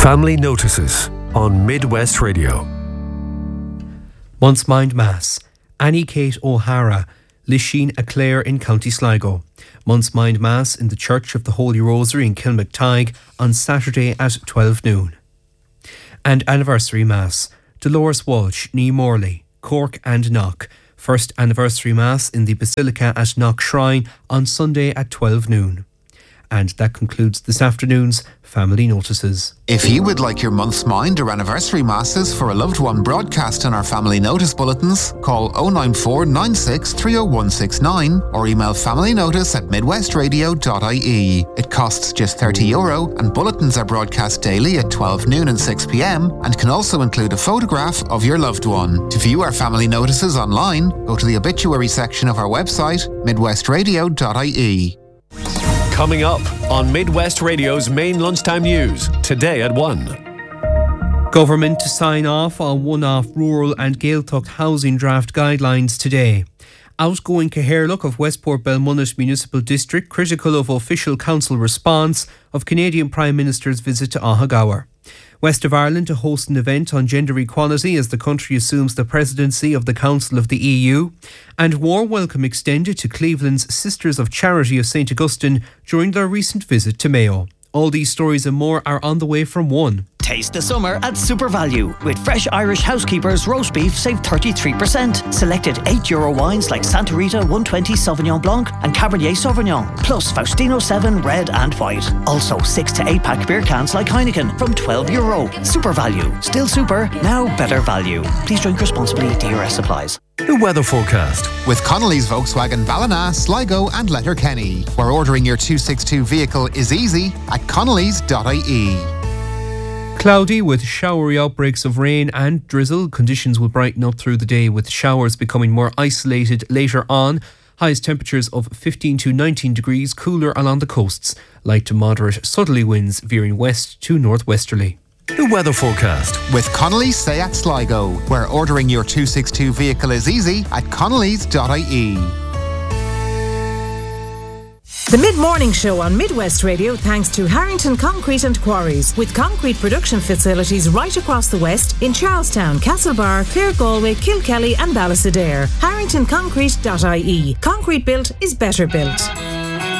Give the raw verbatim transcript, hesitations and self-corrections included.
Family Notices on Midwest Radio. Month's Mind Mass. Annie Kate O'Hara, Lisheen Aclair in County Sligo. Month's Mind Mass in the Church of the Holy Rosary in Kilmactyghe on Saturday at twelve noon. And Anniversary Mass. Dolores Walsh, Nee Morley, Cork and Knock. First Anniversary Mass in the Basilica at Knock Shrine on Sunday at twelve noon. And that concludes this afternoon's Family Notices. If you would like your month's mind or anniversary masses for a loved one broadcast on our Family Notice bulletins, call oh nine four nine six three oh one six nine or email familynotice at midwestradio dot I E. It costs just thirty euro and bulletins are broadcast daily at twelve noon and six p m and can also include a photograph of your loved one. To view our Family Notices online, go to the obituary section of our website, midwestradio dot I E. Coming up on Midwest Radio's main lunchtime news, today at one. Government to sign off on one-off rural and Gaeltacht housing draft guidelines today. Outgoing Caherlock of Westport Belmunnet Municipal District critical of official council response of Canadian Prime Minister's visit to Ahagower. West of Ireland to host an event on gender equality as the country assumes the presidency of the Council of the E U. And warm welcome extended to Cleveland's Sisters of Charity of Saint Augustine during their recent visit to Mayo. All these stories and more are on the way from one. Taste the summer at Super Value. With fresh Irish Housekeepers roast beef, save thirty-three percent. Selected eight euro wines like Santa Rita one twenty Sauvignon Blanc and Cabernet Sauvignon. Plus Faustino seven red and white. Also six to eight pack beer cans like Heineken from twelve euro. Super Value. Still super, now better value. Please drink responsibly. D R S applies. The weather forecast. With Connolly's Volkswagen Ballina, Sligo and Letterkenny, where ordering your two sixty-two vehicle is easy at connellys dot I E. Cloudy with showery outbreaks of rain and drizzle. Conditions will brighten up through the day with showers becoming more isolated later on. Highest temperatures of fifteen to nineteen degrees, cooler along the coasts. Light to moderate southerly winds veering west to northwesterly. The weather forecast. With Connolly Seat Sligo, where ordering your two sixty-two vehicle is easy at connellys dot I E. The Mid-Morning Show on Midwest Radio thanks to Harrington Concrete and Quarries, with concrete production facilities right across the West in Charlestown, Castlebar, Clare Galway, Kilkelly and Ballysadare. harrington concrete dot I E. Concrete built is better built.